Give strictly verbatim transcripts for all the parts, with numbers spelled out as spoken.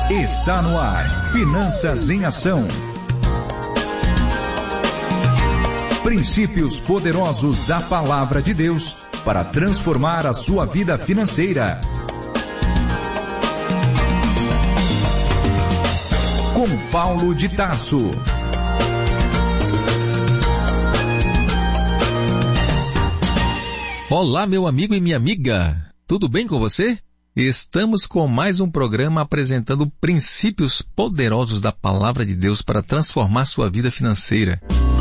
Está no ar, Finanças em Ação. Princípios poderosos da Palavra de Deus para transformar a sua vida financeira. Com Paulo de Tarso. Olá, meu amigo e minha amiga. Tudo bem com você? Estamos com mais um programa apresentando princípios poderosos da Palavra de Deus para transformar sua vida financeira.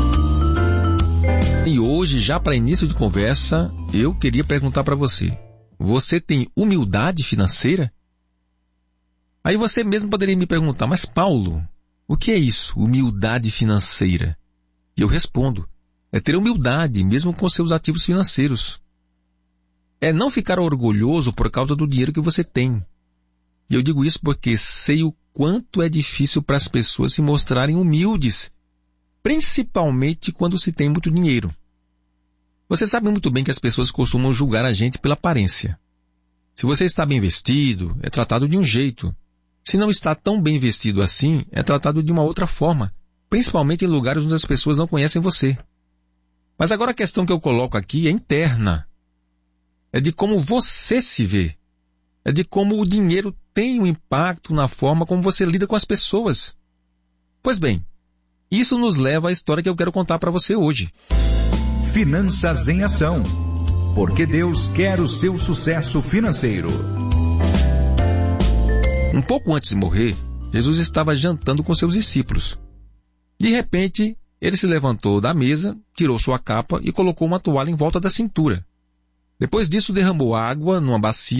E hoje, já para início de conversa, eu queria perguntar para você: você tem humildade financeira? Aí você mesmo poderia me perguntar: mas Paulo, o que é isso, humildade financeira? E eu respondo: é ter humildade mesmo com seus ativos financeiros. É não ficar orgulhoso por causa do dinheiro que você tem. E eu digo isso porque sei o quanto é difícil para as pessoas se mostrarem humildes, principalmente quando se tem muito dinheiro. Você sabe muito bem que as pessoas costumam julgar a gente pela aparência. Se você está bem vestido, é tratado de um jeito. Se não está tão bem vestido assim, é tratado de uma outra forma, principalmente em lugares onde as pessoas não conhecem você. Mas agora a questão que eu coloco aqui é interna. É de como você se vê. É de como o dinheiro tem um impacto na forma como você lida com as pessoas. Pois bem, isso nos leva à história que eu quero contar para você hoje. Finanças em Ação. Porque Deus quer o seu sucesso financeiro. Um pouco antes de morrer, Jesus estava jantando com seus discípulos. De repente, ele se levantou da mesa, tirou sua capa e colocou uma toalha em volta da cintura. Depois disso, derramou água numa bacia